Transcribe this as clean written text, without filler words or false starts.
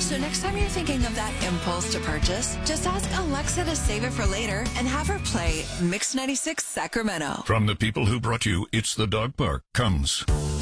So next time you're thinking of that impulse to purchase, just ask Alexa to save it for later and have her play Mix 96 Sacramento. From the people who brought you It's the Dog Park comes